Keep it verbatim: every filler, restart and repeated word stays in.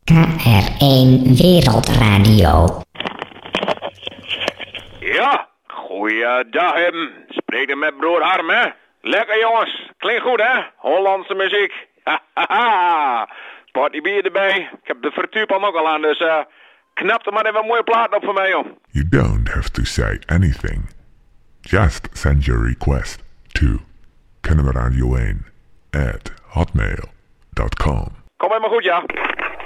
K R één Wereldradio. Ja, goeiedag hem. Spreek er met broer Harm, hè? Lekker jongens, klinkt goed hè? Hollandse muziek. Hahaha. Partybier erbij. Ik heb de frituurpan ook al aan, dus uh, knap er maar even een mooie plaat op voor mij, joh. You don't have to say anything. Just send your request to kennemerradio één at hotmail dot com. Kom helemaal goed, ja.